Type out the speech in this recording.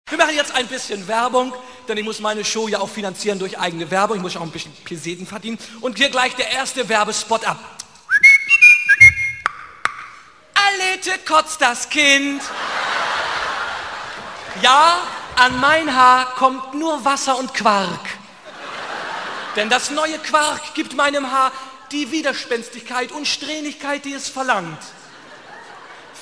Wir machen jetzt ein bisschen Werbung, denn ich muss meine Show ja auch finanzieren durch eigene Werbung. Ich muss auch ein bisschen Peseten verdienen. Und hier gleich der erste Werbespot ab. Alete kotzt das Kind. Ja, an mein Haar kommt nur Wasser und Quark. Denn das neue Quark gibt meinem Haar die Widerspenstigkeit und Strähnigkeit, die es verlangt.